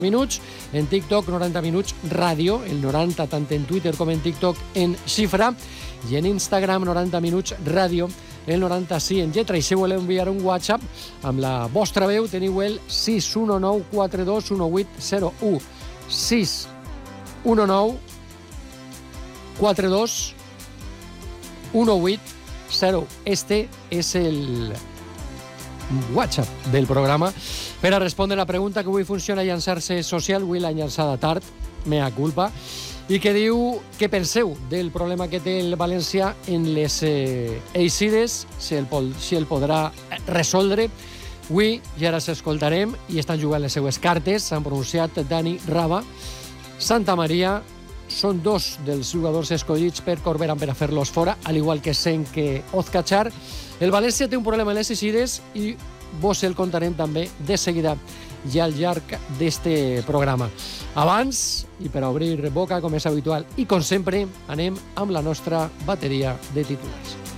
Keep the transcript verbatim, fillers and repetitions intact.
minuts, en TikTok noranta minuts ràdio, el noranta tant en Twitter com en TikTok en xifra, i en Instagram noranta minuts ràdio, el noranta sí en lletra. I si voleu enviar un WhatsApp amb la vostra veu, teniu el sis u nou quatre dos un vuit zero u. sis u nou quatre dos un vuit zero u. Este és el WhatsApp del programa per a respondre la pregunta que avui funciona a llançar-se social. Avui l'ha llançada tard, mea culpa, i que diu què penseu del problema que té el València en les eh, eixides, si el, si el podrà resoldre. Avui ja ara s'escoltarem i estan jugant les seues cartes. S'han pronunciat Dani Raba, Santa Maria. Són dos dels jugadors escollits per Corberán per a fer-los fora, al igual que Senke Ozkachar. El València té un problema en les eixides i vos el contarem també de seguida ja al llarg d'este programa. Abans, i per a obrir boca, com és habitual, i com sempre, anem amb la nostra bateria de titulars.